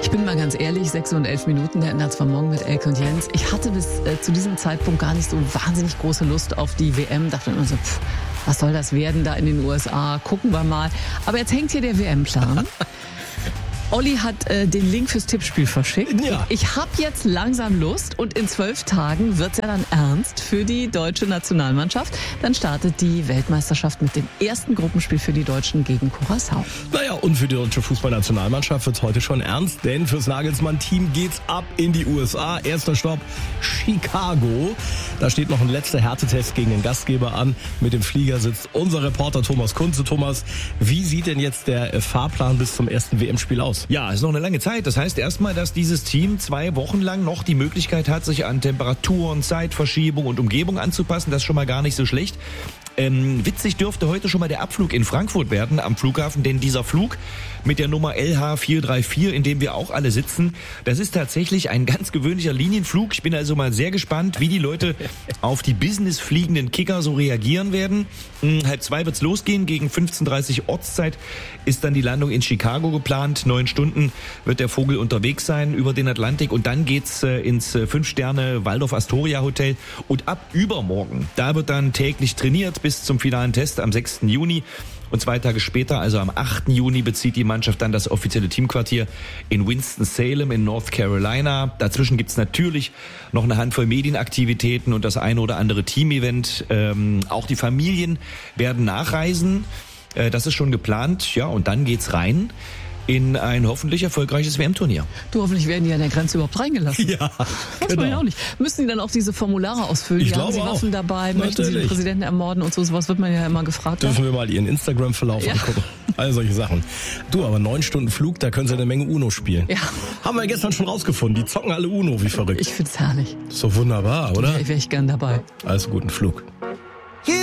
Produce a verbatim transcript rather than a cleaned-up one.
Ich bin mal ganz ehrlich, sechs und elf Minuten, der Ende von morgen mit Elke und Jens. Ich hatte bis äh, zu diesem Zeitpunkt gar nicht so wahnsinnig große Lust auf die W M. Dachte immer so, pff, was soll das werden da in den U S A? Gucken wir mal. Aber jetzt hängt hier der W M-Plan. Olli hat äh, den Link fürs Tippspiel verschickt. Ja. Ich habe jetzt langsam Lust und in zwölf Tagen wird's ja dann ernst für die deutsche Nationalmannschaft. Dann startet die Weltmeisterschaft mit dem ersten Gruppenspiel für die Deutschen gegen Curaçao. Naja, und für die deutsche Fußballnationalmannschaft wird's heute schon ernst, denn fürs Nagelsmann-Team geht's ab in die U S A. Erster Stopp, Chicago. Da steht noch ein letzter Härtetest gegen den Gastgeber an. Mit dem Flieger sitzt unser Reporter Thomas Kunze. Thomas, wie sieht denn jetzt der Fahrplan bis zum ersten W M-Spiel aus? Ja, ist noch eine lange Zeit. Das heißt erstmal, dass dieses Team zwei Wochen lang noch die Möglichkeit hat, sich an Temperaturen, Zeitverschiebung und Umgebung anzupassen. Das ist schon mal gar nicht so schlecht. Ähm, witzig dürfte heute schon mal der Abflug in Frankfurt werden am Flughafen, denn dieser Flug mit der Nummer L H vier drei vier, in dem wir auch alle sitzen, das ist tatsächlich ein ganz gewöhnlicher Linienflug. Ich bin also mal sehr gespannt, wie die Leute auf die businessfliegenden Kicker so reagieren werden. Hm, halb zwei wird's losgehen, gegen fünfzehn Uhr dreißig Ortszeit ist dann die Landung in Chicago geplant. Neun Stunden wird der Vogel unterwegs sein über den Atlantik und dann geht's äh, ins äh, Fünf-Sterne-Waldorf-Astoria-Hotel und ab übermorgen, da wird dann täglich trainiert bis zum finalen Test am sechsten Juni. Und zwei Tage später, also am achten Juni, bezieht die Mannschaft dann das offizielle Teamquartier in Winston-Salem in North Carolina. Dazwischen gibt's natürlich noch eine Handvoll Medienaktivitäten und das eine oder andere Teamevent. Ähm, auch die Familien werden nachreisen. Äh, das ist schon geplant. Ja, und dann geht's rein in ein hoffentlich erfolgreiches W M-Turnier. Du, hoffentlich werden die an der Grenze überhaupt reingelassen. Ja, Das genau. weiß ich auch nicht. Müssen die dann auch diese Formulare ausfüllen? Ich Ja, haben glaube sie auch. Waffen dabei? Möchten sie den Natürlich. Präsidenten ermorden und so? Sowas wird man ja immer gefragt. Dürfen wir mal ihren Instagram-Verlauf Ja. angucken. All solche Sachen. Du, aber neun Stunden Flug, da können sie eine Menge Uno spielen. Ja. Haben wir gestern schon rausgefunden. Die zocken alle Uno, wie verrückt. Ich find's herrlich. Ist doch wunderbar, oder? Ich wäre ich gern dabei. Also guten Flug.